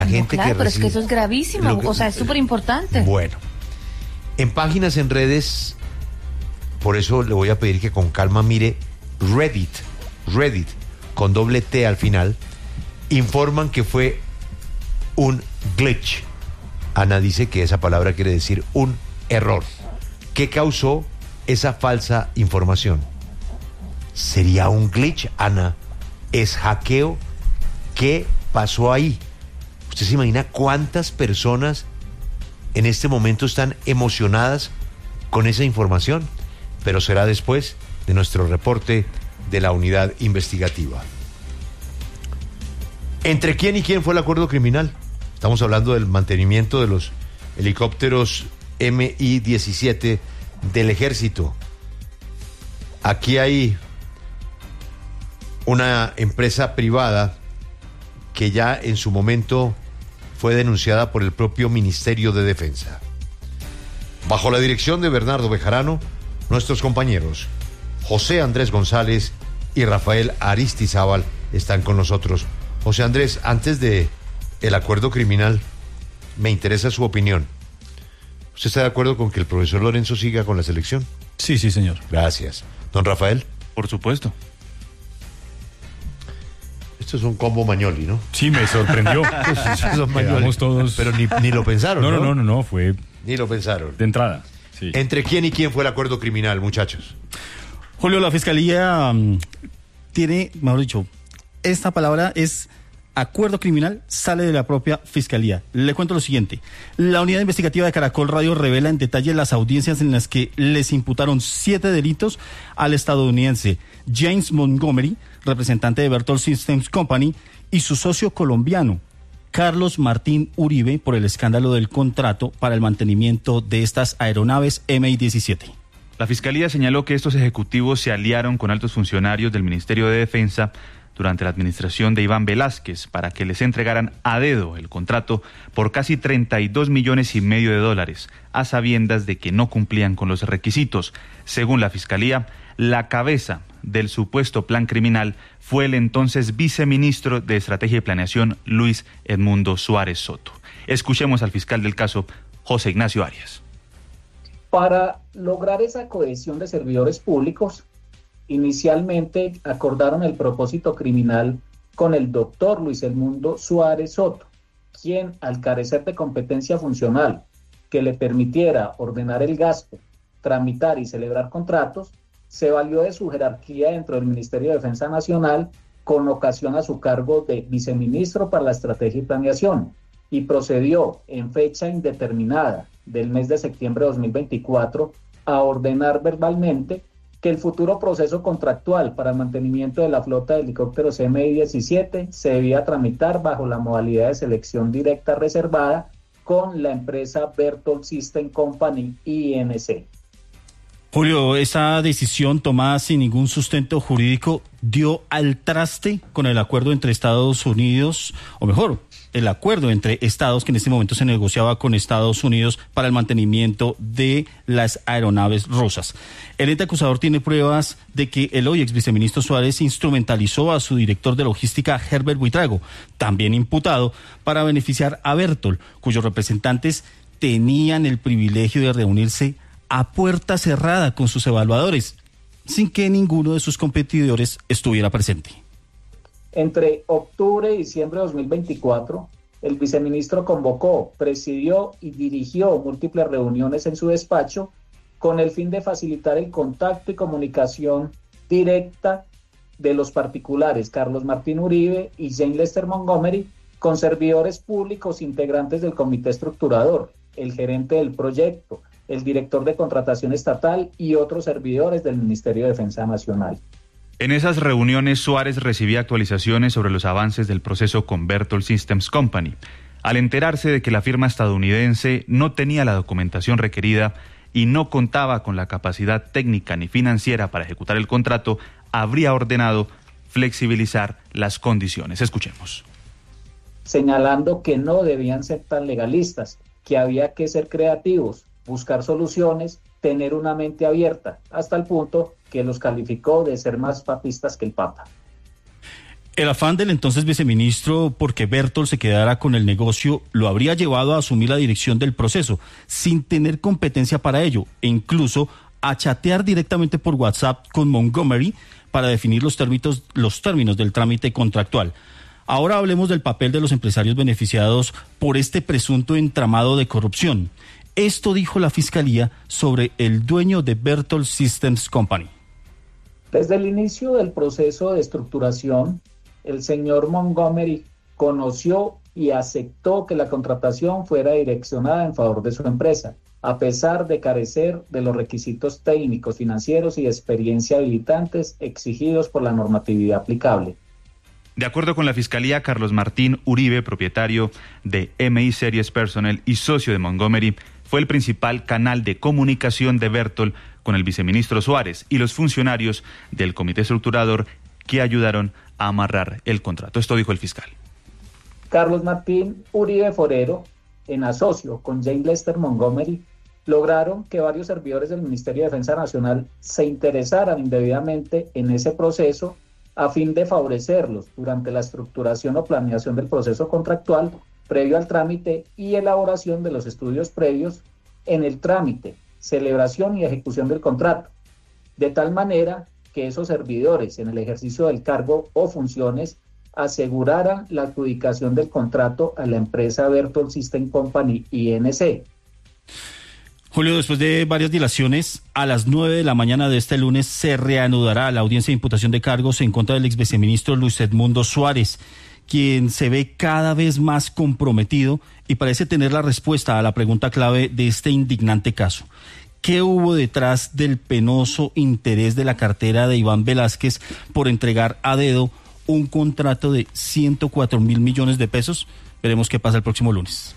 La gente claro, que pero recibe, es que eso es gravísimo, o sea, es súper importante. Bueno, en páginas en redes, por eso le voy a pedir que con calma mire Reddit, con doble T al final, informan que fue un glitch. Ana dice que esa palabra quiere decir un error. ¿Qué causó esa falsa información? ¿Sería un glitch, Ana? ¿Es hackeo? ¿Qué pasó ahí? ¿Usted se imagina cuántas personas en este momento están emocionadas con esa información? Pero será después de nuestro reporte de la unidad investigativa. ¿Entre quién y quién fue el acuerdo criminal? Estamos hablando del mantenimiento de los helicópteros Mi-17 del ejército. Aquí hay una empresa privada que ya en su momento fue denunciada por el propio Ministerio de Defensa. Bajo la dirección de Bernardo Bejarano, nuestros compañeros José Andrés González y Rafael Aristizábal están con nosotros. José Andrés, antes de el acuerdo criminal, me interesa su opinión. ¿Usted está de acuerdo con que el profesor Lorenzo siga con la selección? Sí, señor. Gracias. ¿Don Rafael? Por supuesto. Esto es un combo Magnoli, ¿no? Sí, me sorprendió. Son Magnoli. Todos... Pero ni lo pensaron, ¿no? No, fue... Ni lo pensaron. De entrada, sí. ¿Entre quién y quién fue el acuerdo criminal, muchachos? Julio, la Fiscalía tiene, mejor dicho, esta palabra es acuerdo criminal, sale de la propia Fiscalía. Le cuento lo siguiente. La unidad investigativa de Caracol Radio revela en detalle las audiencias en las que les imputaron 7 delitos al estadounidense James Montgomery, representante de Berthold Systems Company, y su socio colombiano, Carlos Martín Uribe, por el escándalo del contrato para el mantenimiento de estas aeronaves Mi-17. La Fiscalía señaló que estos ejecutivos se aliaron con altos funcionarios del Ministerio de Defensa durante la administración de Iván Velásquez para que les entregaran a dedo el contrato por casi $32,5 millones, a sabiendas de que no cumplían con los requisitos. Según la Fiscalía, la cabeza del supuesto plan criminal fue el entonces viceministro de Estrategia y Planeación, Luis Edmundo Suárez Soto. Escuchemos al fiscal del caso, José Ignacio Arias. Para lograr esa cohesión de servidores públicos, inicialmente acordaron el propósito criminal con el doctor Luis Edmundo Suárez Soto, quien, al carecer de competencia funcional que le permitiera ordenar el gasto, tramitar y celebrar contratos, se valió de su jerarquía dentro del Ministerio de Defensa Nacional con ocasión a su cargo de viceministro para la Estrategia y Planeación, y procedió en fecha indeterminada del mes de septiembre de 2024 a ordenar verbalmente que el futuro proceso contractual para el mantenimiento de la flota de helicópteros Mi-17 se debía tramitar bajo la modalidad de selección directa reservada con la empresa Berthold Systems Company, INC. Julio, esa decisión tomada sin ningún sustento jurídico dio al traste con el acuerdo entre Estados Unidos, o mejor, el acuerdo entre estados que en este momento se negociaba con Estados Unidos para el mantenimiento de las aeronaves rusas. El ente acusador tiene pruebas de que el hoy ex viceministro Suárez instrumentalizó a su director de logística, Herbert Buitrago, también imputado, para beneficiar a Berthold, cuyos representantes tenían el privilegio de reunirse a puerta cerrada con sus evaluadores, sin que ninguno de sus competidores estuviera presente. Entre octubre y diciembre de 2024, el viceministro convocó, presidió y dirigió múltiples reuniones en su despacho con el fin de facilitar el contacto y comunicación directa de los particulares Carlos Martín Uribe y Jane Lester Montgomery con servidores públicos integrantes del comité estructurador, el gerente del proyecto, el director de contratación estatal y otros servidores del Ministerio de Defensa Nacional. En esas reuniones, Suárez recibía actualizaciones sobre los avances del proceso con Berthold Systems Company. Al enterarse de que la firma estadounidense no tenía la documentación requerida y no contaba con la capacidad técnica ni financiera para ejecutar el contrato, habría ordenado flexibilizar las condiciones. Escuchemos. Señalando que no debían ser tan legalistas, que había que ser creativos, buscar soluciones, tener una mente abierta, hasta el punto que los calificó de ser más papistas que el Papa. El afán del entonces viceministro porque Berthold se quedara con el negocio lo habría llevado a asumir la dirección del proceso, sin tener competencia para ello, e incluso a chatear directamente por WhatsApp con Montgomery para definir los términos del trámite contractual. Ahora hablemos del papel de los empresarios beneficiados por este presunto entramado de corrupción. Esto dijo la Fiscalía sobre el dueño de Berthold Systems Company. Desde el inicio del proceso de estructuración, el señor Montgomery conoció y aceptó que la contratación fuera direccionada en favor de su empresa, a pesar de carecer de los requisitos técnicos, financieros y de experiencia habilitantes exigidos por la normatividad aplicable. De acuerdo con la Fiscalía, Carlos Martín Uribe, propietario de MI Series Personnel y socio de Montgomery, fue el principal canal de comunicación de Berthold con el viceministro Suárez y los funcionarios del comité estructurador que ayudaron a amarrar el contrato. Esto dijo el fiscal. Carlos Martín Uribe Forero, en asocio con J. Lester Montgomery, lograron que varios servidores del Ministerio de Defensa Nacional se interesaran indebidamente en ese proceso a fin de favorecerlos durante la estructuración o planeación del proceso contractual previo al trámite y elaboración de los estudios previos en el trámite, celebración y ejecución del contrato, de tal manera que esos servidores en el ejercicio del cargo o funciones aseguraran la adjudicación del contrato a la empresa Berthold System Company INC. Julio, después de varias dilaciones, a las 9 de la mañana de este lunes se reanudará la audiencia de imputación de cargos en contra del ex viceministro Luis Edmundo Suárez, quien se ve cada vez más comprometido y parece tener la respuesta a la pregunta clave de este indignante caso. ¿Qué hubo detrás del penoso interés de la cartera de Iván Velásquez por entregar a dedo un contrato de 104 mil millones de pesos? Veremos qué pasa el próximo lunes.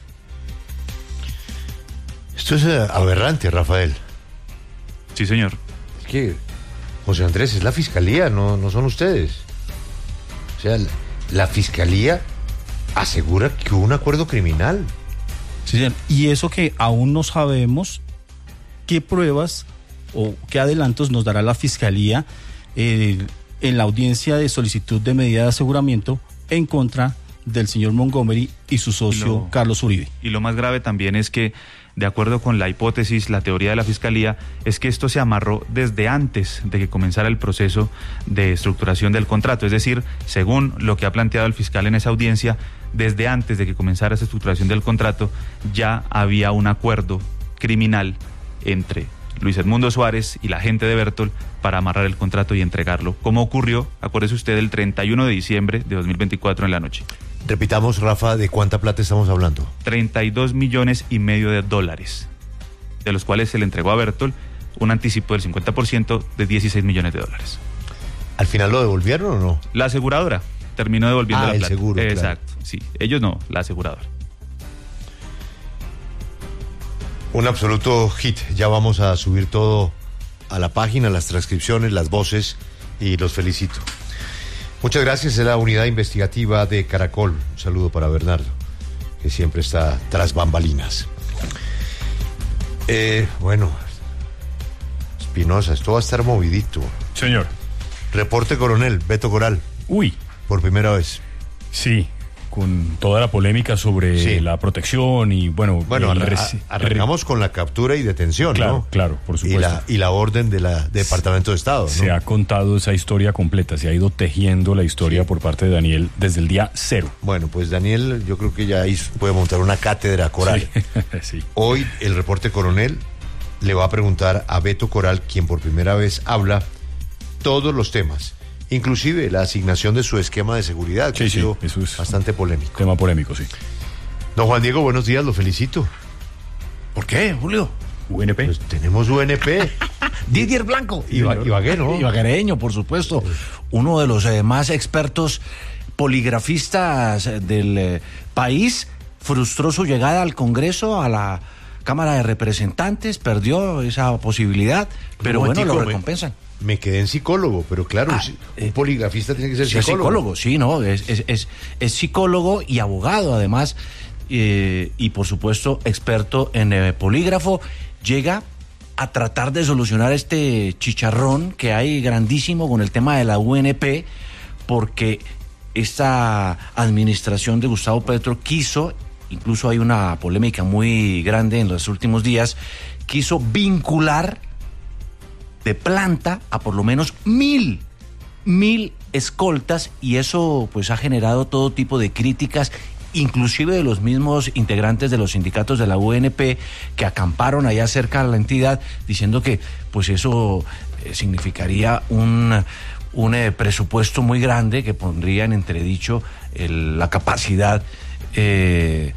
Esto es aberrante, Rafael. Sí, señor. Es que, José Andrés, es la Fiscalía, no son ustedes. O sea, la Fiscalía asegura que hubo un acuerdo criminal. Sí, señor. Y eso que aún no sabemos qué pruebas o qué adelantos nos dará la Fiscalía en la audiencia de solicitud de medida de aseguramiento en contra del señor Montgomery y su socio Carlos Uribe. Y lo más grave también es que, de acuerdo con la hipótesis, la teoría de la Fiscalía, es que esto se amarró desde antes de que comenzara el proceso de estructuración del contrato. Es decir, según lo que ha planteado el fiscal en esa audiencia, desde antes de que comenzara esa estructuración del contrato, ya había un acuerdo criminal entre Luis Edmundo Suárez y la gente de Berthold para amarrar el contrato y entregarlo, como ocurrió, acuérdese usted, el 31 de diciembre de 2024 en la noche. Repitamos, Rafa, ¿de cuánta plata estamos hablando? 32,5 millones de dólares, de los cuales se le entregó a Berthold un anticipo del 50% de 16 millones de dólares. ¿Al final lo devolvieron o no? La aseguradora terminó devolviendo la plata. El seguro, exacto, claro. Sí, ellos no, la aseguradora. Un absoluto hit. Ya vamos a subir todo a la página, las transcripciones, las voces, y los felicito. Muchas gracias. Es la unidad investigativa de Caracol. Un saludo para Bernardo, que siempre está tras bambalinas. Bueno, Espinosa, esto va a estar movidito. Señor. Reporte coronel, Beto Coral. Uy. Por primera vez. Sí, con toda la polémica sobre la protección y bueno... Bueno, arrancamos con la captura y detención, claro, ¿no? Claro, por supuesto. Y la orden del Departamento de Estado, ¿no? Se ha contado esa historia completa, se ha ido tejiendo la historia por parte de Daniel desde el día cero. Bueno, pues Daniel, yo creo que ya puede montar una cátedra coral. Sí. Hoy el reporte coronel le va a preguntar a Beto Coral, quien por primera vez habla todos los temas, inclusive la asignación de su esquema de seguridad, que ha sido eso es bastante polémico. Tema polémico, sí. Don Juan Diego, buenos días, lo felicito. ¿Por qué, Julio? UNP. Pues tenemos UNP. Didier Blanco. Ibagué, ¿no? Ibaguereño, por supuesto. Uno de los más expertos poligrafistas del país. Frustró su llegada al Congreso, a la Cámara de Representantes, perdió esa posibilidad, pero bueno, lo recompensan. Me quedé en psicólogo, pero claro, un poligrafista tiene que ser psicólogo. Sí, no, es psicólogo y abogado además, y por supuesto experto en polígrafo. Llega a tratar de solucionar este chicharrón que hay grandísimo con el tema de la UNP, porque esta administración de Gustavo Petro quiso, incluso hay una polémica muy grande en los últimos días, quiso vincular de planta a por lo menos 1,000 escoltas, y eso pues ha generado todo tipo de críticas, inclusive de los mismos integrantes de los sindicatos de la UNP que acamparon allá cerca de la entidad, diciendo que pues eso significaría un presupuesto muy grande que pondría en entredicho la capacidad de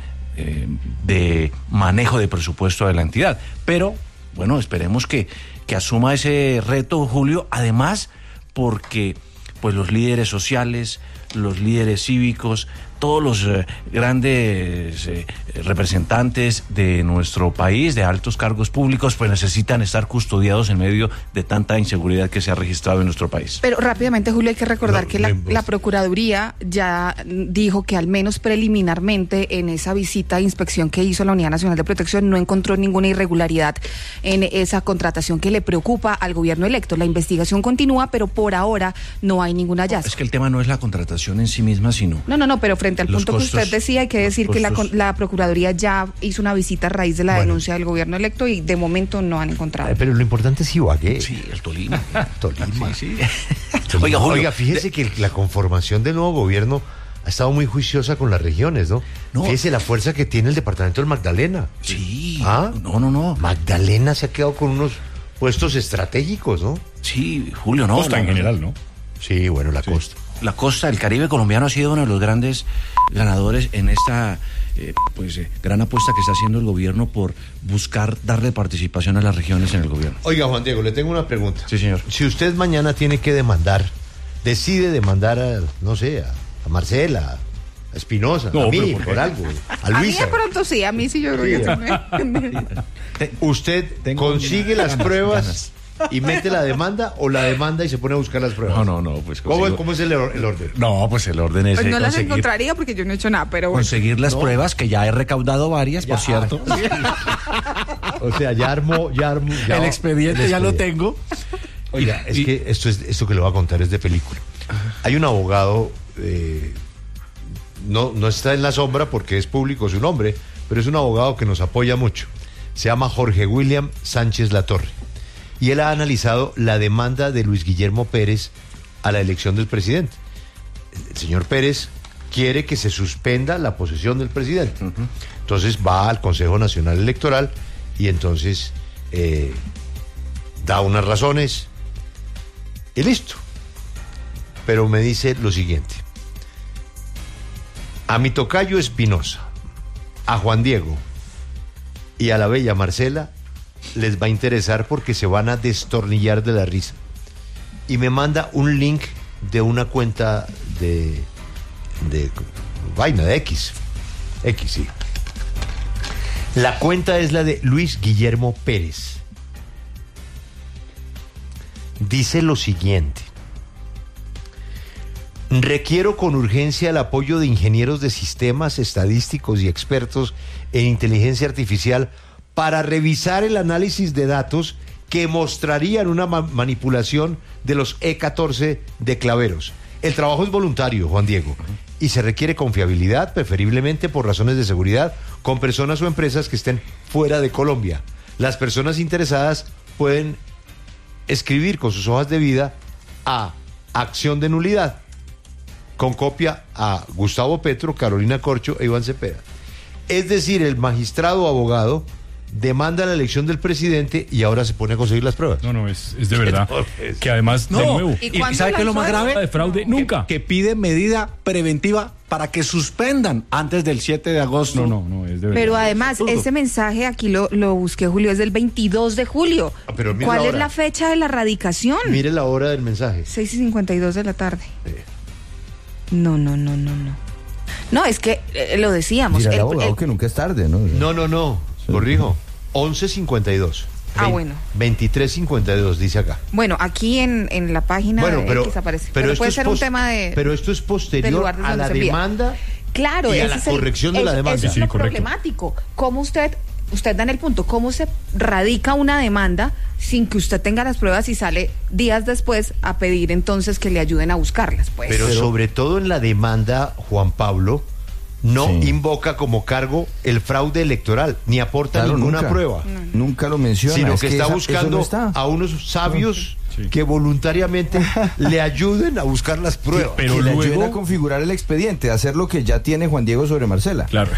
manejo de presupuesto de la entidad. Pero bueno, esperemos que asuma ese reto, Julio, además porque pues los líderes sociales, los líderes cívicos, todos los grandes representantes de nuestro país, de altos cargos públicos, pues necesitan estar custodiados en medio de tanta inseguridad que se ha registrado en nuestro país. Pero rápidamente, Julio, hay que recordar que la Procuraduría ya dijo que al menos preliminarmente en esa visita de inspección que hizo la Unidad Nacional de Protección no encontró ninguna irregularidad en esa contratación que le preocupa al gobierno electo. La investigación continúa, pero por ahora no hay ningún hallazgo. Es que el tema no es la contratación en sí misma, sino... No, pero frente al punto costos, que usted decía, hay que decir que la Procuraduría ya hizo una visita a raíz de la denuncia del gobierno electo y de momento no han encontrado. Pero lo importante es Ibagué. Sí, el Tolima. Tolima. Sí. Oiga, fíjese que la conformación del nuevo gobierno ha estado muy juiciosa con las regiones, ¿no? Fíjese la fuerza que tiene el departamento del Magdalena. Sí. ¿Ah? No. Magdalena se ha quedado con unos puestos estratégicos, ¿no? Sí, Julio, no. Costa en general, ¿no? Sí, bueno, la costa. La costa, el Caribe colombiano ha sido uno de los grandes ganadores en esta gran apuesta que está haciendo el gobierno por buscar darle participación a las regiones en el gobierno. Oiga, Juan Diego, le tengo una pregunta. Sí, señor. Si usted mañana tiene que decide demandar a Marcela, a Espinosa, a mí, por algo, a Luisa. A mí de pronto sí, a mí sí yo creo que ¿Usted consigue las pruebas y mete la demanda o la demanda y se pone a buscar las pruebas? No, pues ¿Cómo es el orden? No, pues el orden es pues no las encontraría porque yo no he hecho nada, pero bueno. Conseguir las pruebas, que ya he recaudado varias, por cierto. O sea, ya armó el expediente ya lo tengo. Oiga, es que esto que le voy a contar es de película. Hay un abogado, no está en la sombra porque es público su nombre, pero es un abogado que nos apoya mucho. Se llama Jorge William Sánchez Latorre. Y él ha analizado la demanda de Luis Guillermo Pérez a la elección del presidente. El señor Pérez quiere que se suspenda la posesión del presidente. Entonces va al Consejo Nacional Electoral y entonces da unas razones y listo. Pero me dice lo siguiente: a mi tocayo Espinosa, a Juan Diego y a la bella Marcela les va a interesar porque se van a destornillar de la risa. Y me manda un link de una cuenta de X, sí. La cuenta es la de Luis Guillermo Pérez. Dice lo siguiente: requiero con urgencia el apoyo de ingenieros de sistemas estadísticos y expertos en inteligencia artificial para revisar el análisis de datos que mostrarían una manipulación de los E14 de Claveros. El trabajo es voluntario, Juan Diego, y se requiere confiabilidad, preferiblemente por razones de seguridad, con personas o empresas que estén fuera de Colombia. Las personas interesadas pueden escribir con sus hojas de vida a acción de nulidad, con copia a Gustavo Petro, Carolina Corcho e Iván Cepeda. Es decir, el magistrado o abogado demanda la elección del presidente y ahora se pone a conseguir las pruebas. No, es de verdad. Que además, de nuevo, ¿Y sabe qué es lo más grave? De fraude, nunca. Que pide medida preventiva para que suspendan antes del 7 de agosto. No, es de verdad. Pero además, ese mensaje aquí lo busqué, Julio, es del 22 de julio. Pero ¿Cuál es la fecha de la radicación? Mire la hora del mensaje. 6:52 de la tarde. No. No, es que lo decíamos. Mira, el abogado que nunca es tarde, ¿no? No. Corrijo. 11:52. Bueno. 23:52 dice acá. Bueno, aquí en la página pero, X aparece. Pero puede ser un tema de... Pero esto es posterior a la demanda. Claro, y a ese la es corrección de la demanda. Eso es lo problemático. ¿Cómo usted usted da en el punto, ¿cómo se radica una demanda sin que usted tenga las pruebas y sale días después a pedir entonces que le ayuden a buscarlas? Pues. Pero sobre todo en la demanda, Juan Pablo no invoca como cargo el fraude electoral, ni aporta ninguna prueba. Nunca lo menciona. Sino que está buscando a unos sabios que voluntariamente le ayuden a buscar las pruebas. Pero que luego le ayuden a configurar el expediente, a hacer lo que ya tiene Juan Diego sobre Marcela. Claro.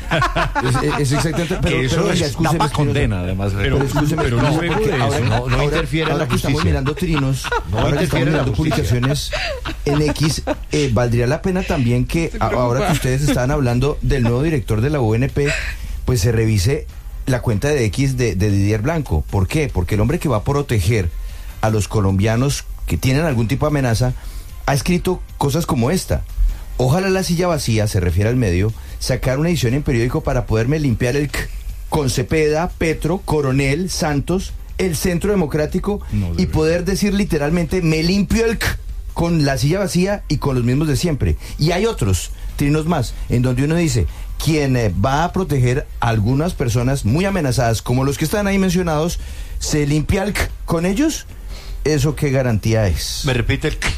Es exactamente. Pero eso es tapa condena, además. Pero luego de eso, no interfiere en la justicia. Estamos mirando trinos, ahora que estamos mirando publicaciones en X, valdría la pena también que ahora que ustedes estaban hablando del nuevo director de la UNP, pues se revise la cuenta de X de Didier Blanco. ¿Por qué? Porque el hombre que va a proteger a los colombianos que tienen algún tipo de amenaza ha escrito cosas como esta: ojalá la silla vacía, se refiere al medio, sacar una edición en periódico para poderme limpiar el con Cepeda, Petro, Coronel, Santos, el Centro Democrático, y poder decir literalmente me limpio el con la silla vacía y con los mismos de siempre. Y hay otros trinos más en donde uno dice quien va a proteger a algunas personas muy amenazadas como los que están ahí mencionados, se limpia el con ellos. ¿Eso qué garantía es? ¿Me repite el?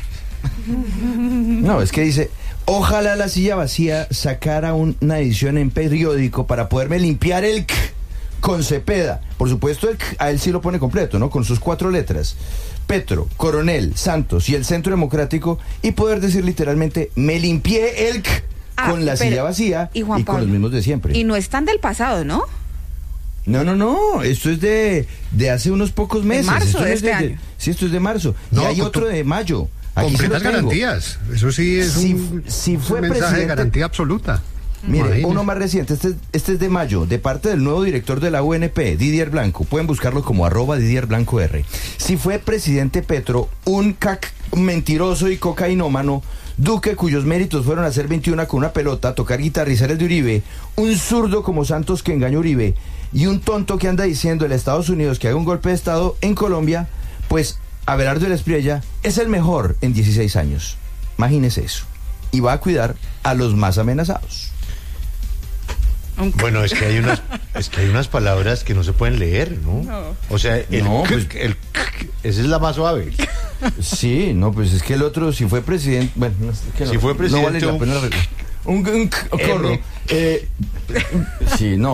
No, es que dice ojalá la silla vacía sacara una edición en periódico para poderme limpiar el con Cepeda. Por supuesto, a él sí lo pone completo, ¿no? Con sus 4 letras. Petro, Coronel, Santos y el Centro Democrático, y poder decir literalmente me limpié el con la silla vacía y con los mismos de siempre. Y no están del pasado, ¿no? No, esto es de hace unos pocos meses. De marzo esto de es este año. Sí, esto es de marzo. No, y hay otro de mayo. Completas garantías. Eso sí es si fue un mensaje de garantía absoluta. Mire, Imagínese. uno más reciente, este es de mayo, de parte del nuevo director de la UNP, Didier Blanco. Pueden buscarlo como @DidierBlancoR. Si fue presidente Petro, un mentiroso y cocainómano, Duque, cuyos méritos fueron hacer 21 con una pelota, tocar guitarra y ser el de Uribe, un zurdo como Santos que engañó a Uribe, y un tonto que anda diciendo en Estados Unidos que haga un golpe de Estado en Colombia, pues Abelardo de la Espriella es el mejor en 16 años. Imagínese eso. Y va a cuidar a los más amenazados. Bueno, es que hay unas palabras que no se pueden leer, ¿no? O sea, esa es la más suave. Sí, no, pues es que el otro, si fue presidente, bueno, no, es que si fue presidente, no vale la pena corro. Sí, no,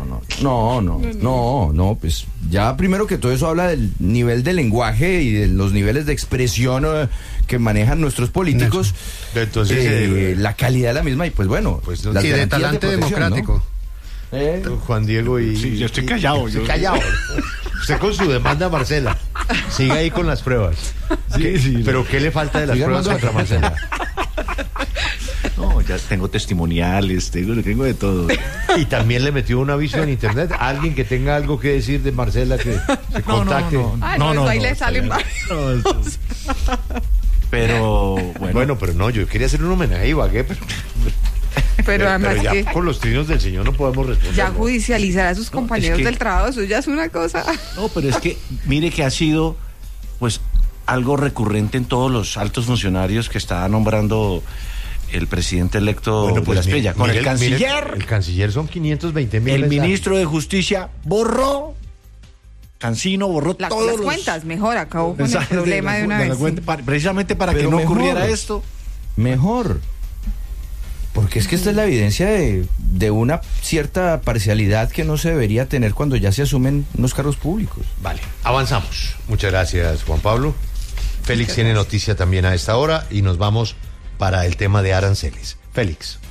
pues ya primero que todo eso habla del nivel de lenguaje y de los niveles de expresión que manejan nuestros políticos. Entonces, la calidad de la misma y pues bueno, pues y de talante democrático. ¿No? Juan Diego y... Sí, yo estoy callado. Estoy callado. Usted con su demanda, Marcela. Siga ahí con las pruebas. Sí. Pero ¿qué le falta de las pruebas contra Marcela? No, ya tengo testimoniales, tengo de todo. Y también le metió un aviso en internet. Alguien que tenga algo que decir de Marcela que se contacte. No, ahí le salen varios. Pero bueno, pero no, yo quería hacer un homenaje a Ibagué, pero además ya que por los trinos del señor no podemos responder. ya judicializar a sus compañeros del trabajo, eso ya es una cosa. No, pero es que mire que ha sido pues algo recurrente en todos los altos funcionarios que está nombrando el presidente electo de la Espriella. Con el canciller. El canciller son 520,000. El ministro de Justicia borró. Cancino borró todas las cuentas, mejor acabó con el problema de una vez. Precisamente para que no ocurriera esto. Mejor. Porque es que esta es la evidencia de una cierta parcialidad que no se debería tener cuando ya se asumen unos cargos públicos. Vale, avanzamos. Muchas gracias, Juan Pablo. Félix tiene noticia también a esta hora y nos vamos para el tema de aranceles. Félix.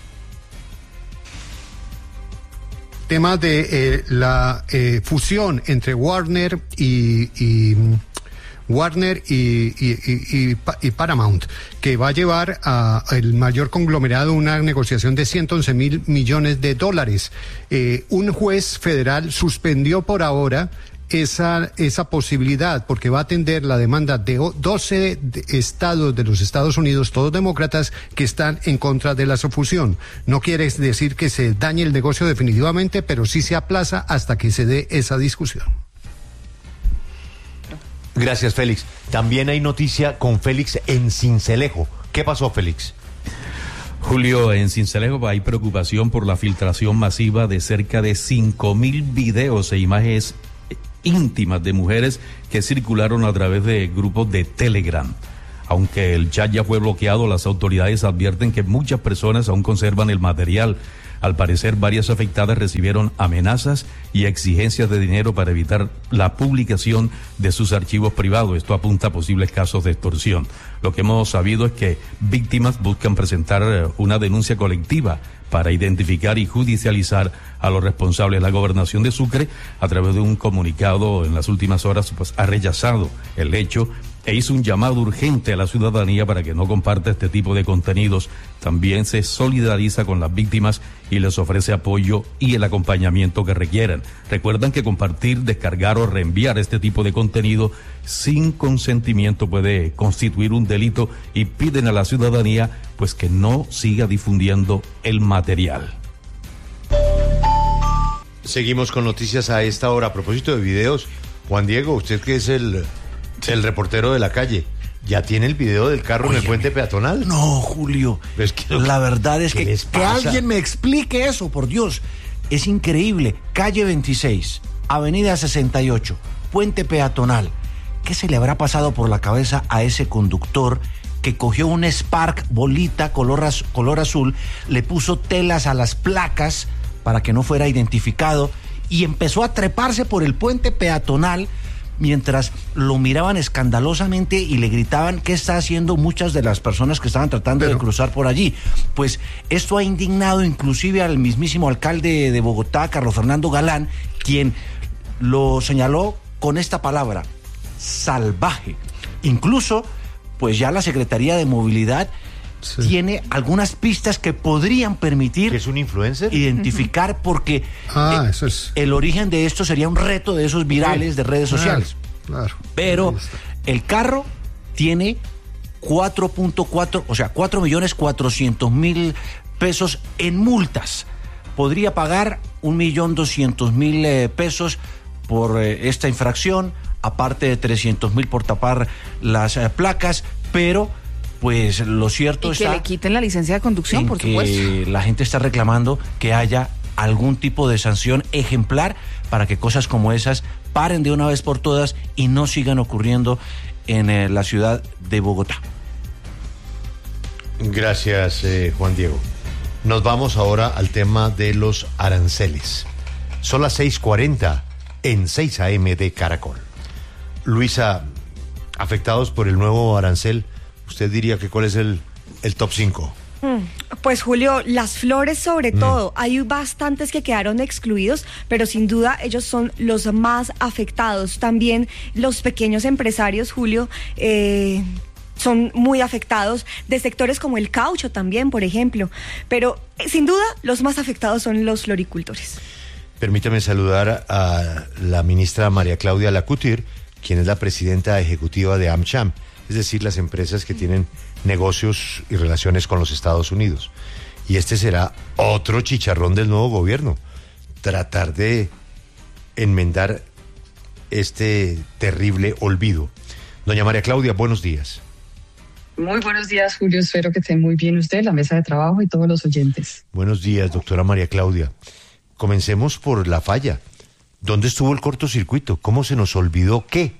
Tema de la fusión entre Warner y Paramount, que va a llevar a el mayor conglomerado una negociación de 111,000 millones de dólares. Un juez federal suspendió por ahora esa posibilidad porque va a atender la demanda de 12 estados de los Estados Unidos, todos demócratas, que están en contra de la fusión. No quiere decir que se dañe el negocio definitivamente, pero sí se aplaza hasta que se dé esa discusión. Gracias, Félix. También hay noticia con Félix en Sincelejo. ¿Qué pasó, Félix? Julio, en Sincelejo hay preocupación por la filtración masiva de cerca de 5.000 videos e imágenes íntimas de mujeres que circularon a través de grupos de Telegram. Aunque el chat ya fue bloqueado, las autoridades advierten que muchas personas aún conservan el material. Al parecer, varias afectadas recibieron amenazas y exigencias de dinero para evitar la publicación de sus archivos privados. Esto apunta a posibles casos de extorsión. Lo que hemos sabido es que víctimas buscan presentar una denuncia colectiva para identificar y judicializar a los responsables. La Gobernación de Sucre, a través de un comunicado en las últimas horas, pues ha rechazado el hecho e hizo un llamado urgente a la ciudadanía para que no comparta este tipo de contenidos. También se solidariza con las víctimas y les ofrece apoyo y el acompañamiento que requieran. Recuerdan que compartir, descargar o reenviar este tipo de contenido sin consentimiento puede constituir un delito y piden a la ciudadanía pues que no siga difundiendo el material. Seguimos con noticias a esta hora. A propósito de videos, Juan Diego, usted que es el reportero de la calle, ¿ya tiene el video del carro en el puente peatonal? No, Julio. La verdad es que alguien me explique eso, por Dios. Es increíble. Calle 26, Avenida 68, puente peatonal. ¿Qué se le habrá pasado por la cabeza a ese conductor que cogió un Spark bolita color azul, le puso telas a las placas para que no fuera identificado y empezó a treparse por el puente peatonal mientras lo miraban escandalosamente y le gritaban qué está haciendo muchas de las personas que estaban tratando de cruzar por allí? Pues esto ha indignado inclusive al mismísimo alcalde de Bogotá, Carlos Fernando Galán, quien lo señaló con esta palabra: salvaje. Incluso, pues ya la Secretaría de Movilidad tiene algunas pistas que podrían permitir... ¿Es un influencer? Identificar, porque el origen de esto sería un reto de esos virales de redes sociales. Claro. Pero el carro tiene 4.4, o sea, 4.400.000 pesos en multas. Podría pagar 1.200.000 pesos por esta infracción, aparte de 300.000 por tapar las placas, pero pues lo cierto está... Y que le quiten la licencia de conducción, por supuesto. Que la gente está reclamando que haya algún tipo de sanción ejemplar para que cosas como esas paren de una vez por todas y no sigan ocurriendo en la ciudad de Bogotá. Gracias, Juan Diego. Nos vamos ahora al tema de los aranceles. Son las 6:40 en 6 AM de Caracol. Luisa, afectados por el nuevo arancel, ¿usted diría que cuál es el top 5? Pues Julio, las flores sobre todo, hay bastantes que quedaron excluidos, pero sin duda ellos son los más afectados. También los pequeños empresarios, Julio, son muy afectados, de sectores como el caucho también, por ejemplo, pero sin duda los más afectados son los floricultores. Permítame saludar a la ministra María Claudia Lacutir, quien es la presidenta ejecutiva de AmCham, es decir, las empresas que tienen negocios y relaciones con los Estados Unidos. Y este será otro chicharrón del nuevo gobierno, tratar de enmendar este terrible olvido. Doña María Claudia, buenos días. Muy buenos días, Julio. Espero que esté muy bien usted, la mesa de trabajo y todos los oyentes. Buenos días, doctora María Claudia. Comencemos por la falla. ¿Dónde estuvo el cortocircuito? ¿Cómo se nos olvidó qué?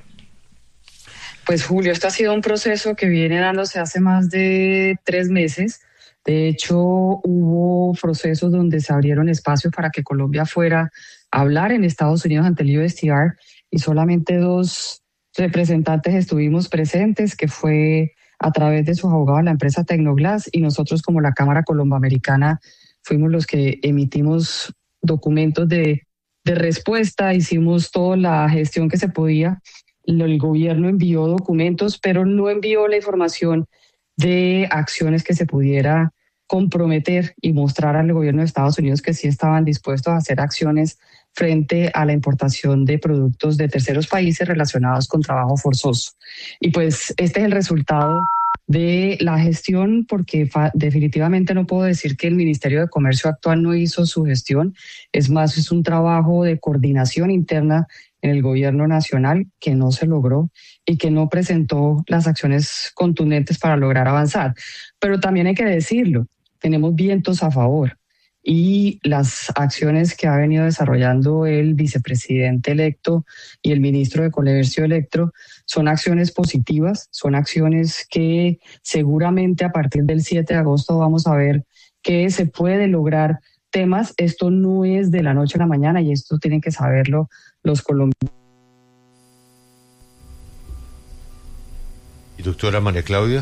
Pues Julio, esto ha sido un proceso que viene dándose hace más de 3 meses. De hecho, hubo procesos donde se abrieron espacios para que Colombia fuera a hablar en Estados Unidos ante el USTR y solamente 2 representantes estuvimos presentes, que fue a través de sus abogados la empresa Tecnoglass, y nosotros como la Cámara Colomboamericana fuimos los que emitimos documentos de respuesta, hicimos toda la gestión que se podía. El gobierno envió documentos, pero no envió la información de acciones que se pudiera comprometer y mostrar al gobierno de Estados Unidos que sí estaban dispuestos a hacer acciones frente a la importación de productos de terceros países relacionados con trabajo forzoso. Y pues este es el resultado de la gestión, porque definitivamente no puedo decir que el Ministerio de Comercio actual no hizo su gestión. Es más, es un trabajo de coordinación interna en el gobierno nacional que no se logró y que no presentó las acciones contundentes para lograr avanzar. Pero también hay que decirlo, tenemos vientos a favor. Y las acciones que ha venido desarrollando el vicepresidente electo y el ministro de Comercio electo son acciones positivas, son acciones que seguramente a partir del 7 de agosto vamos a ver que se puede lograr temas. Esto no es de la noche a la mañana y esto tienen que saberlo los colombianos. ¿Y doctora María Claudia?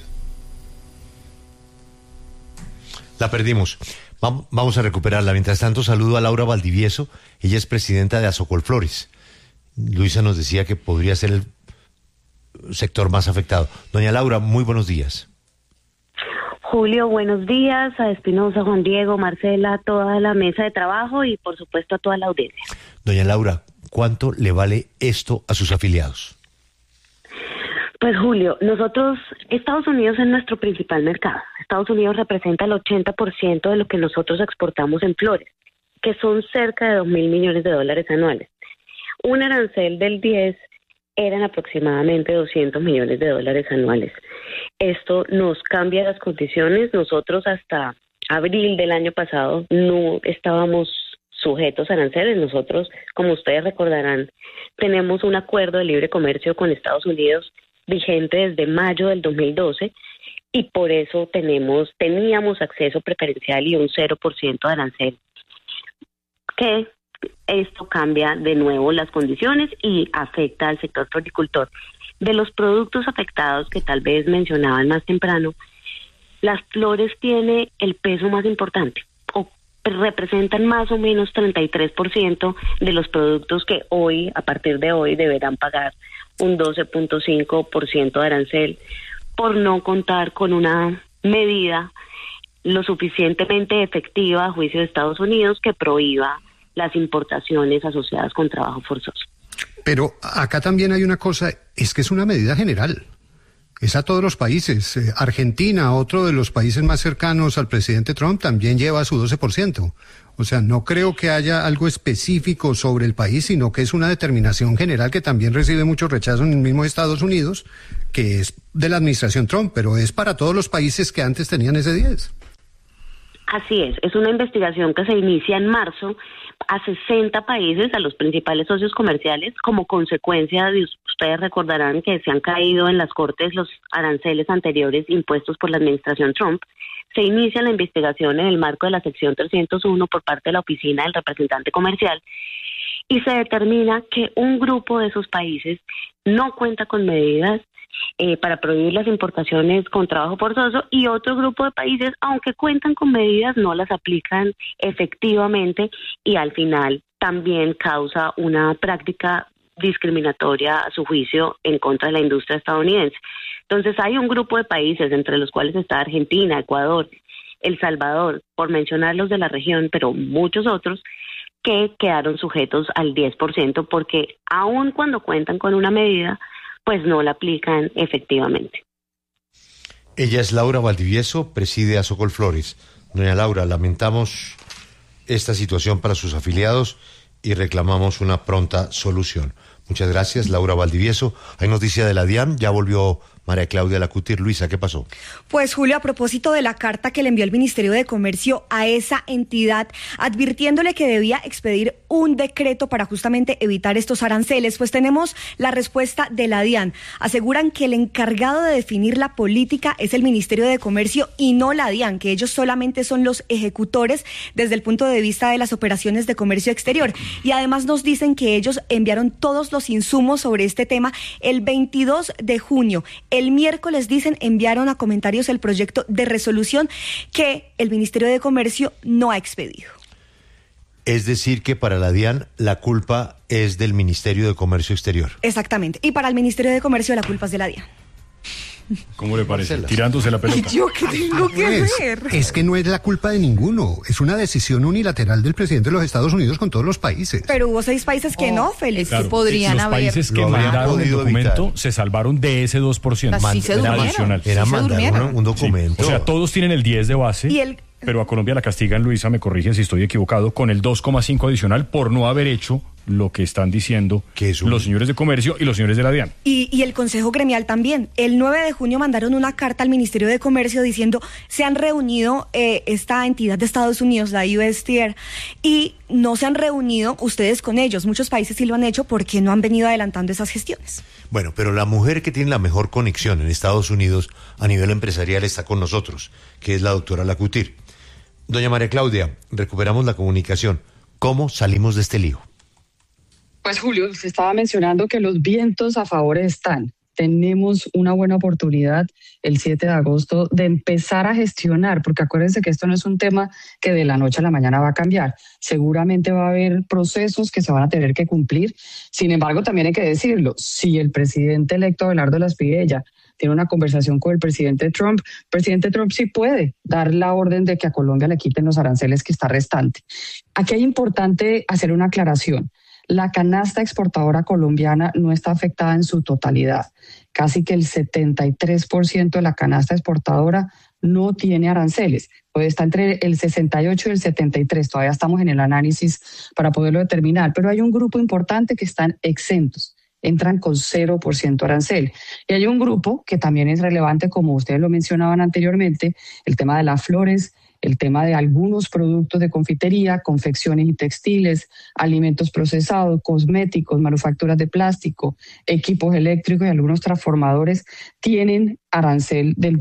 La perdimos. Vamos a recuperarla. Mientras tanto, saludo a Laura Valdivieso. Ella es presidenta de Asocolflores. Luisa nos decía que podría ser el sector más afectado. Doña Laura, muy buenos días. Julio, buenos días. A Espinosa, Juan Diego, Marcela, toda la mesa de trabajo y, por supuesto, a toda la audiencia. Doña Laura, ¿cuánto le vale esto a sus afiliados? Pues Julio, nosotros, Estados Unidos es nuestro principal mercado. Estados Unidos representa el 80% de lo que nosotros exportamos en flores, que son cerca de $2.000 millones anuales. Un arancel del 10 eran aproximadamente $200 millones anuales. Esto nos cambia las condiciones. Nosotros hasta abril del año pasado no estábamos sujetos a aranceles. Nosotros, como ustedes recordarán, tenemos un acuerdo de libre comercio con Estados Unidos vigente desde mayo del 2012 y por eso teníamos acceso preferencial y un 0% de arancel. Que esto cambia de nuevo las condiciones y afecta al sector floricultor. De los productos afectados que tal vez mencionaban más temprano, las flores tiene el peso más importante, o representan más o menos 33% de los productos que hoy, a partir de hoy, deberán pagar un 12.5% de arancel por no contar con una medida lo suficientemente efectiva a juicio de Estados Unidos que prohíba las importaciones asociadas con trabajo forzoso. Pero acá también hay una cosa, es que es una medida general. Es a todos los países. Argentina, otro de los países más cercanos al presidente Trump, también lleva su 12%. O sea, no creo que haya algo específico sobre el país, sino que es una determinación general que también recibe mucho rechazo en el mismo Estados Unidos, que es de la administración Trump, pero es para todos los países que antes tenían ese 10. Así es una investigación que se inicia en marzo a 60 países, a los principales socios comerciales, como consecuencia de, ustedes recordarán que se han caído en las cortes los aranceles anteriores impuestos por la administración Trump. Se inicia la investigación en el marco de la sección 301 por parte de la oficina del representante comercial y se determina que un grupo de esos países no cuenta con medidas para prohibir las importaciones con trabajo forzoso y otro grupo de países, aunque cuentan con medidas, no las aplican efectivamente y al final también causa una práctica discriminatoria a su juicio en contra de la industria estadounidense. Entonces hay un grupo de países, entre los cuales está Argentina, Ecuador, El Salvador, por mencionarlos de la región, pero muchos otros, que quedaron sujetos al 10% porque aun cuando cuentan con una medida, pues no la aplican efectivamente. Ella es Laura Valdivieso, preside Asocolflores. Doña Laura, lamentamos esta situación para sus afiliados y reclamamos una pronta solución. Muchas gracias, Laura Valdivieso. Hay noticia de la DIAN, ya volvió María Claudia Lacutir. Luisa, ¿qué pasó? Pues Julio, a propósito de la carta que le envió el Ministerio de Comercio a esa entidad, advirtiéndole que debía expedir un decreto para justamente evitar estos aranceles, pues tenemos la respuesta de la DIAN. Aseguran que el encargado de definir la política es el Ministerio de Comercio y no la DIAN, que ellos solamente son los ejecutores desde el punto de vista de las operaciones de comercio exterior. Y además nos dicen que ellos enviaron todos los insumos sobre este tema el 22 de junio. El miércoles, dicen, enviaron a comentarios el proyecto de resolución que el Ministerio de Comercio no ha expedido. Es decir, que para la DIAN la culpa es del Ministerio de Comercio Exterior. Exactamente. Y para el Ministerio de Comercio la culpa es de la DIAN. ¿Cómo le parece? Tirándose la pelota. ¿Yo qué tengo que ver? Es que no es la culpa de ninguno. Es una decisión unilateral del presidente de los Estados Unidos con todos los países. Pero hubo 6 países que no, Félix, claro, que podrían haber. Los países que mandaron el documento se salvaron de ese 2%. Sí se durmieron. Era mandar un documento. Sí. O sea, todos tienen el 10 de base. Y pero a Colombia la castigan, Luisa, me corrigen si estoy equivocado, con el 2,5 adicional por no haber hecho lo que están diciendo los señores de comercio y los señores de la DIAN. Y el Consejo Gremial también. El 9 de junio mandaron una carta al Ministerio de Comercio diciendo se han reunido esta entidad de Estados Unidos, la USTR, y no se han reunido ustedes con ellos. Muchos países sí lo han hecho porque no han venido adelantando esas gestiones. Bueno, pero la mujer que tiene la mejor conexión en Estados Unidos a nivel empresarial está con nosotros, que es la doctora Lacutir. Doña María Claudia, recuperamos la comunicación. ¿Cómo salimos de este lío? Pues Julio, se estaba mencionando que los vientos a favor están. Tenemos una buena oportunidad el 7 de agosto de empezar a gestionar, porque acuérdense que esto no es un tema que de la noche a la mañana va a cambiar. Seguramente va a haber procesos que se van a tener que cumplir. Sin embargo, también hay que decirlo, si el presidente electo Abelardo Laspidella tiene una conversación con el presidente Trump sí puede dar la orden de que a Colombia le quiten los aranceles que está restante. Aquí es importante hacer una aclaración. La canasta exportadora colombiana no está afectada en su totalidad. Casi que el 73% de la canasta exportadora no tiene aranceles. Puede estar entre el 68 y el 73. Todavía estamos en el análisis para poderlo determinar. Pero hay un grupo importante que están exentos. Entran con 0% arancel. Y hay un grupo que también es relevante, como ustedes lo mencionaban anteriormente, el tema de las flores, el tema de algunos productos de confitería, confecciones y textiles, alimentos procesados, cosméticos, manufacturas de plástico, equipos eléctricos y algunos transformadores tienen arancel del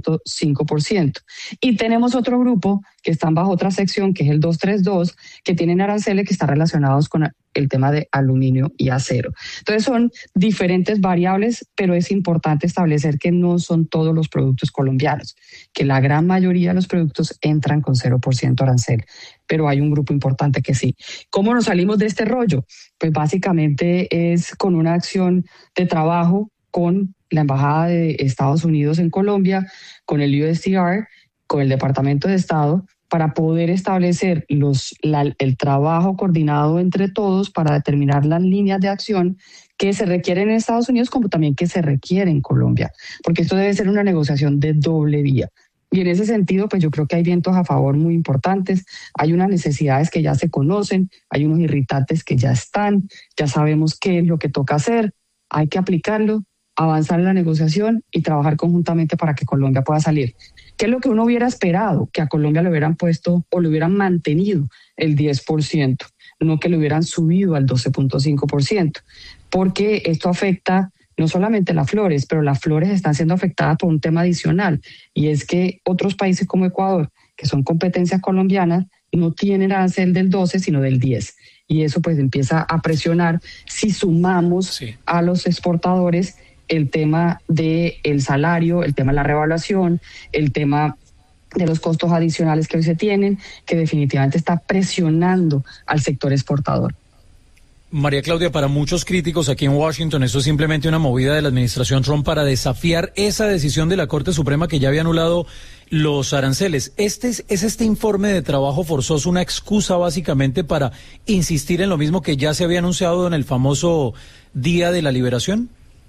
12.5%. Y tenemos otro grupo que están bajo otra sección, que es el 232, que tienen aranceles que están relacionados con el tema de aluminio y acero. Entonces son diferentes variables, pero es importante establecer que no son todos los productos colombianos, que la gran mayoría de los productos entran con 0% arancel, pero hay un grupo importante que sí. ¿Cómo nos salimos de este rollo? Pues básicamente es con una acción de trabajo con la Embajada de Estados Unidos en Colombia, con el USTR, con el Departamento de Estado, para poder establecer el trabajo coordinado entre todos para determinar las líneas de acción que se requieren en Estados Unidos como también que se requiere en Colombia, porque esto debe ser una negociación de doble vía. Y en ese sentido, pues yo creo que hay vientos a favor muy importantes, hay unas necesidades que ya se conocen, hay unos irritantes que ya están, ya sabemos qué es lo que toca hacer, hay que aplicarlo, avanzar en la negociación y trabajar conjuntamente para que Colombia pueda salir. ¿Qué es lo que uno hubiera esperado? Que a Colombia le hubieran puesto o le hubieran mantenido el 10%, no que le hubieran subido al 12.5%, porque esto afecta no solamente las flores, pero las flores están siendo afectadas por un tema adicional, y es que otros países como Ecuador, que son competencias colombianas, no tienen arancel del 12, sino del 10. Y eso pues empieza a presionar si sumamos a los exportadores el tema del salario, el tema de la revaluación, el tema de los costos adicionales que hoy se tienen, que definitivamente está presionando al sector exportador. María Claudia, para muchos críticos aquí en Washington, esto es simplemente una movida de la administración Trump para desafiar esa decisión de la Corte Suprema que ya había anulado los aranceles. ¿Es este informe de trabajo forzoso una excusa básicamente para insistir en lo mismo que ya se había anunciado en el famoso Día de la Liberación?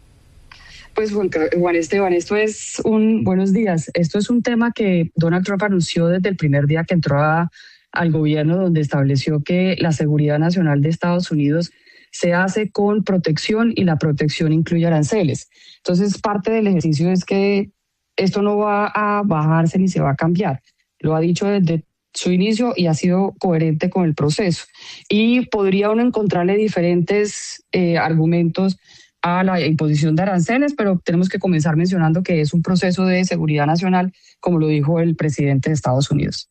Pues Juan Esteban, buenos días. Esto es un tema que Donald Trump anunció desde el primer día que entró al gobierno, donde estableció que la seguridad nacional de Estados Unidos se hace con protección y la protección incluye aranceles. Entonces, parte del ejercicio es que esto no va a bajarse ni se va a cambiar. Lo ha dicho desde su inicio y ha sido coherente con el proceso. Y podría uno encontrarle diferentes argumentos a la imposición de aranceles, pero tenemos que comenzar mencionando que es un proceso de seguridad nacional, como lo dijo el presidente de Estados Unidos.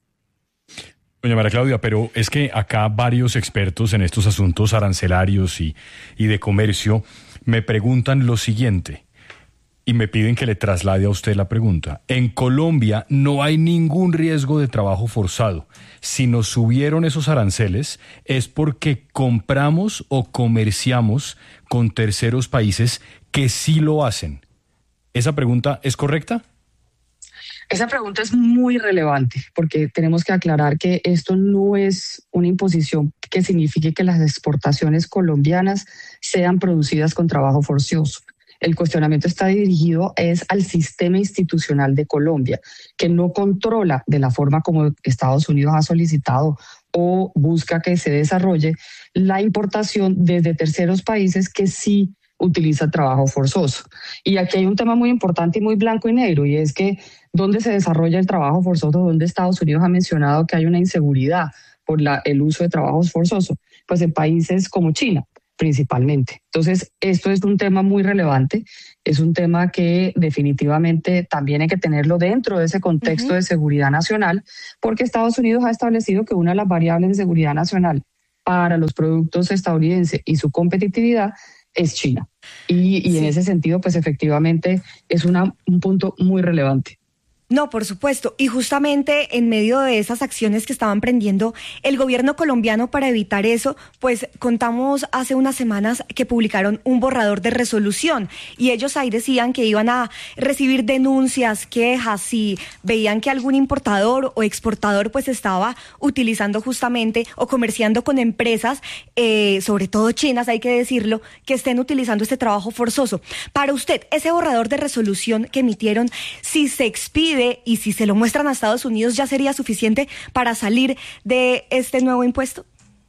Doña María Claudia, pero es que acá varios expertos en estos asuntos arancelarios y de comercio me preguntan lo siguiente y me piden que le traslade a usted la pregunta. En Colombia no hay ningún riesgo de trabajo forzado. Si nos subieron esos aranceles es porque compramos o comerciamos con terceros países que sí lo hacen. ¿Esa pregunta es correcta? Esa pregunta es muy relevante porque tenemos que aclarar que esto no es una imposición que signifique que las exportaciones colombianas sean producidas con trabajo forzoso. El cuestionamiento está dirigido al sistema institucional de Colombia, que no controla de la forma como Estados Unidos ha solicitado o busca que se desarrolle la importación desde terceros países que sí utiliza trabajo forzoso. Y aquí hay un tema muy importante y muy blanco y negro, y es que ¿dónde se desarrolla el trabajo forzoso? ¿Dónde Estados Unidos ha mencionado que hay una inseguridad por el uso de trabajos forzosos? Pues en países como China, principalmente. Entonces, esto es un tema muy relevante, es un tema que definitivamente también hay que tenerlo dentro de ese contexto de seguridad nacional, porque Estados Unidos ha establecido que una de las variables de seguridad nacional para los productos estadounidenses y su competitividad es China. Y en ese sentido, pues efectivamente es un punto muy relevante. No, por supuesto. Y justamente en medio de esas acciones que estaban prendiendo el gobierno colombiano para evitar eso, pues contamos hace unas semanas que publicaron un borrador de resolución y ellos ahí decían que iban a recibir denuncias, quejas, si veían que algún importador o exportador pues estaba utilizando justamente o comerciando con empresas, sobre todo chinas, hay que decirlo, que estén utilizando este trabajo forzoso. Para usted, ese borrador de resolución que emitieron, si se expide y si se lo muestran a Estados Unidos, ¿ya sería suficiente para salir de este nuevo impuesto?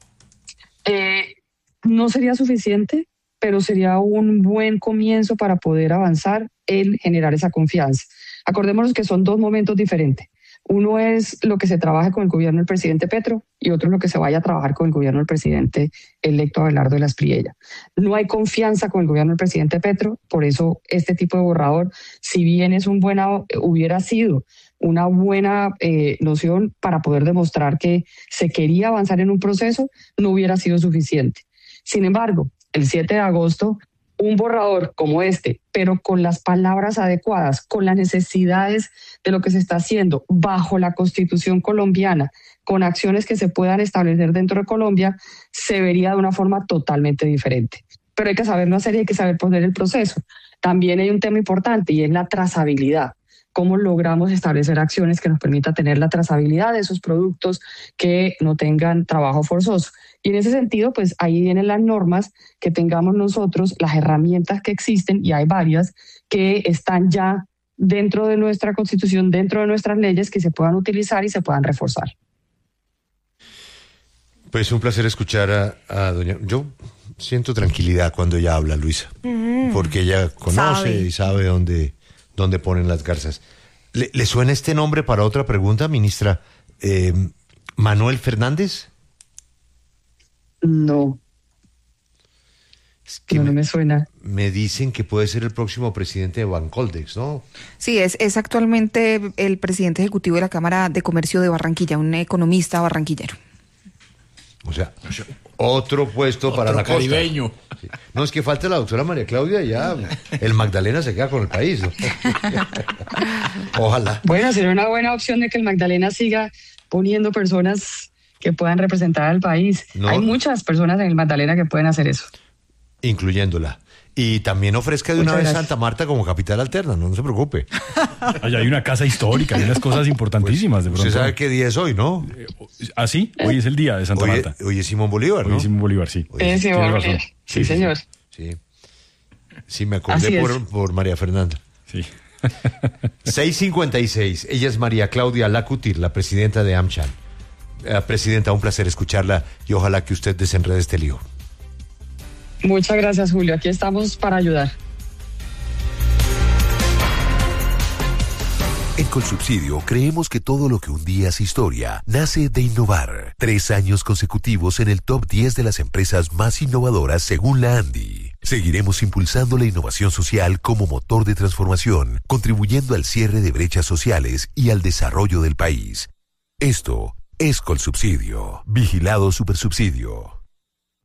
No sería suficiente, pero sería un buen comienzo para poder avanzar en generar esa confianza. Acordémonos que son dos momentos diferentes. Uno es lo que se trabaja con el gobierno del presidente Petro y otro es lo que se vaya a trabajar con el gobierno del presidente electo Abelardo de la Espriella. No hay confianza con el gobierno del presidente Petro, por eso este tipo de borrador, si bien hubiera sido una buena noción para poder demostrar que se quería avanzar en un proceso, no hubiera sido suficiente. Sin embargo, el 7 de agosto, un borrador como este, pero con las palabras adecuadas, con las necesidades de lo que se está haciendo bajo la Constitución colombiana, con acciones que se puedan establecer dentro de Colombia, se vería de una forma totalmente diferente. Pero hay que saberlo hacer y hay que saber poner el proceso. También hay un tema importante y es la trazabilidad. ¿Cómo logramos establecer acciones que nos permitan tener la trazabilidad de esos productos que no tengan trabajo forzoso? Y en ese sentido, pues ahí vienen las normas que tengamos nosotros, las herramientas que existen, y hay varias que están ya dentro de nuestra Constitución, dentro de nuestras leyes, que se puedan utilizar y se puedan reforzar. Pues un placer escuchar a doña... Yo siento tranquilidad cuando ella habla, Luisa, porque ella conoce y sabe dónde ponen las garzas. ¿Le suena este nombre para otra pregunta, ministra? ¿Manuel Fernández? No. Es que no me suena. Me dicen que puede ser el próximo presidente de Bancoldex, ¿no? Sí, es actualmente el presidente ejecutivo de la Cámara de Comercio de Barranquilla, un economista barranquillero. O sea, otro puesto para la caribeño. Costa. Sí. No, es que falta la doctora María Claudia, ya el Magdalena se queda con el país, ¿no? Ojalá. Bueno, sería una buena opción de que el Magdalena siga poniendo personas que puedan representar al país. No. Hay muchas personas en el Magdalena que pueden hacer eso. Incluyéndola. Y también ofrezca de una vez Santa Marta como capital alterna, no se preocupe. Allá hay una casa histórica, hay unas cosas importantísimas. Pues, de pronto. Usted sabe qué día es hoy, ¿no? ¿Ah, sí? Hoy es el día de Santa Marta. Hoy es Simón Bolívar, ¿no? Hoy es Simón Bolívar, sí. Sí, señor. Sí, me acordé por María Fernanda. Sí. 6:56. Ella es María Claudia Lacutir, la presidenta de AmCham. Presidenta, un placer escucharla y ojalá que usted desenrede este lío. Muchas gracias, Julio. Aquí estamos para ayudar. En Colsubsidio creemos que todo lo que un día es historia nace de innovar. 3 años consecutivos en el top 10 de las empresas más innovadoras según la ANDI. Seguiremos impulsando la innovación social como motor de transformación, contribuyendo al cierre de brechas sociales y al desarrollo del país. Esto es Colsubsidio. Vigilado Supersubsidio.